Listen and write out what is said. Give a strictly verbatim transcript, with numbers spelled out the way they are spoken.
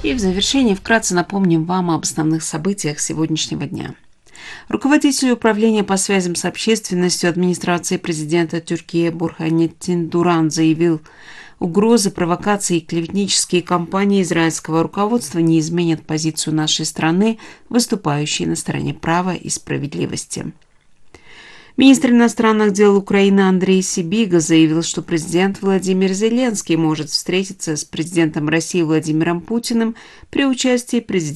И в завершение вкратце напомним вам об основных событиях сегодняшнего дня. Руководитель управления по связям с общественностью администрации президента Тюркии Бурханеттин Дуран заявил, угрозы, провокации и клеветнические кампании израильского руководства не изменят позицию нашей страны, выступающей на стороне права и справедливости. Министр иностранных дел Украины Андрей Сибига заявил, что президент Владимир Зеленский может встретиться с президентом России Владимиром Путиным при участии президента